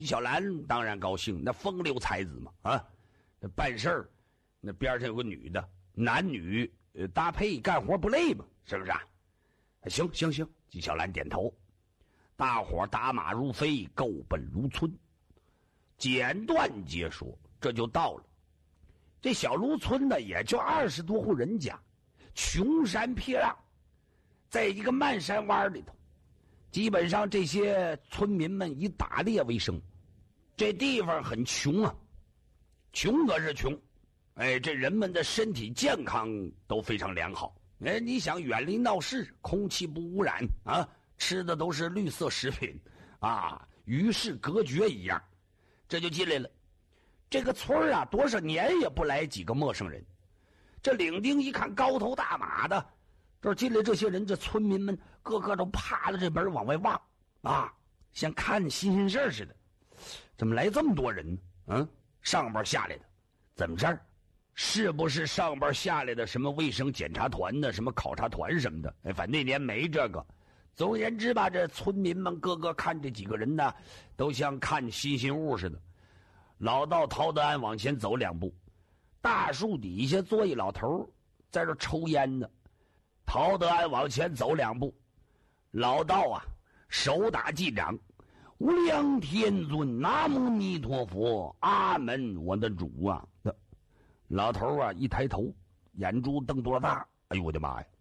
纪晓岚当然高兴，那风流才子嘛啊，那办事儿，那边上有个女的，男女搭配干活不累嘛，是不是啊？行，纪晓岚点头。大伙打马如飞，够奔卢村。简短截说，这就到了。这小卢村呢，也就20多户人家，穷山僻壤，在一个漫山湾里头。基本上这些村民们以打猎为生，这地方很穷啊，穷可是穷，这人们的身体健康都非常良好。你想远离闹市，空气不污染啊，吃的都是绿色食品啊，与世隔绝一样。这就进来了。这个村啊，多少年也不来几个陌生人。这领丁一看高头大马的，这进来这些人，这村民们个个都趴着这门往外望啊，像看新鲜事似的。怎么来这么多人呢？上边下来的，怎么事儿？是不是上边下来的什么卫生检查团的，什么考察团什么的？反正那年没这个。总而言之吧，这村民们个个看这几个人呢，都像看新鲜物似的。老道陶德安往前走2步，大树底下坐一老头在这抽烟呢。陶德安往前走2步，老道啊手打击掌，无量天尊，南无弥陀佛，阿门，我的主啊！老头啊一抬头，眼珠瞪多大，哎呦我的妈呀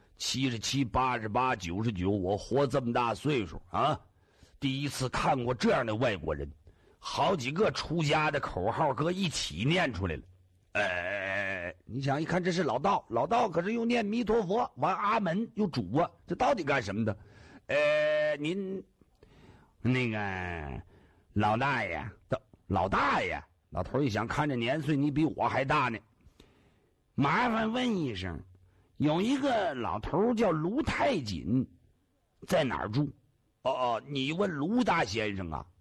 ，77、88、99，我活这么大岁数啊，第一次看过这样的外国人，好几个出家的口号搁一起念出来了。你想一看，这是老道，老道可是又念弥陀佛，完阿门又主啊，这到底干什么的？您那个老大爷，老大爷，老头一想，看着年岁你比我还大呢，麻烦问一声，有一个老头叫卢太锦，在哪儿住？你问卢大先生啊？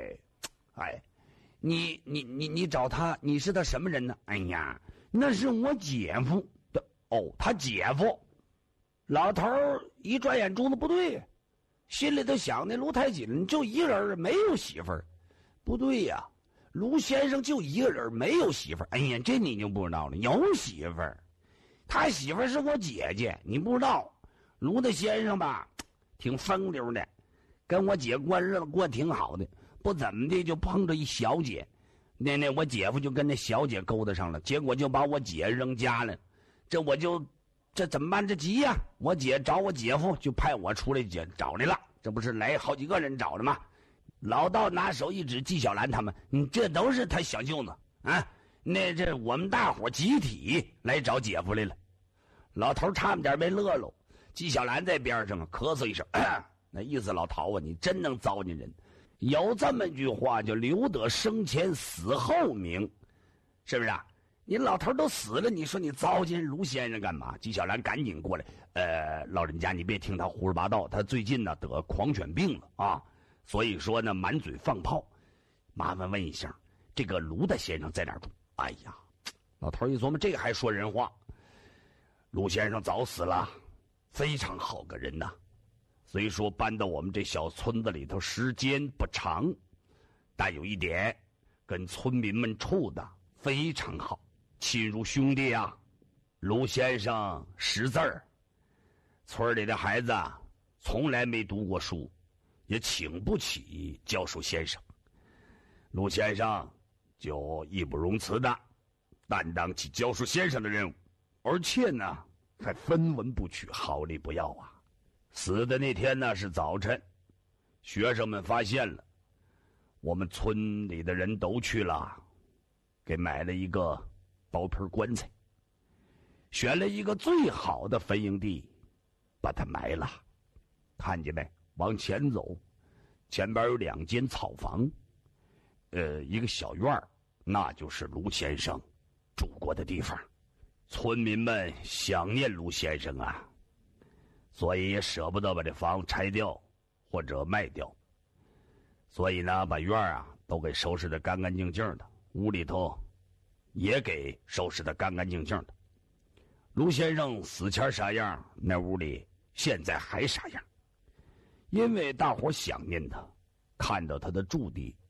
你找他，你是他什么人呢？哎呀，那是我姐夫的。他姐夫。老头一转眼珠子不对，心里头想，那卢太锦就一个人，没有媳妇儿。不对呀，卢先生就一个人，没有媳妇儿。哎呀，这你就不知道了，有媳妇儿，他媳妇儿是我姐姐，你不知道。卢大先生吧，挺风流的，跟我姐过日子过挺好的，不怎么的就碰着一小姐，那我姐夫就跟那小姐勾搭上了，结果就把我姐扔家了。这怎么办？这急呀！我姐找我姐夫，就派我出来找来了。这不是来好几个人找的吗？老道拿手一指纪晓岚他们，这都是他小舅子啊！这我们大伙集体来找姐夫来了。老头差点点被乐喽。纪晓岚在边上咳嗽一声，那意思老陶啊，你真能糟践人。有这么一句话叫留得生前死后名，是不是啊？你老头都死了，你说你糟践卢先生干嘛？纪晓岚赶紧过来，老人家你别听他胡说八道，他最近呢得狂犬病了啊，所以说呢满嘴放炮。麻烦问一下，这个卢大先生在哪儿住？哎呀，老头一琢磨，这个还说人话。卢先生早死了，非常好个人呐。虽说搬到我们这小村子里头时间不长，但有一点，跟村民们处的非常好，亲如兄弟啊。卢先生识字儿，村里的孩子从来没读过书，也请不起教书先生。卢先生就义不容辞的担当起教书先生的任务，而且呢还分文不取，毫厘不要啊。死的那天呢是早晨，学生们发现了，我们村里的人都去了，给买了一个包皮棺材，选了一个最好的坟营地把它埋了。看见没？往前走，前边有2间草房，一个小院，那就是卢先生住过的地方。村民们想念卢先生啊，所以也舍不得把这房拆掉或者卖掉，所以呢把院都给收拾得干干净净的，屋里头也给收拾得干干净净的。卢先生死前啥样，那屋里现在还啥样。因为大伙想念他，看到他的驻地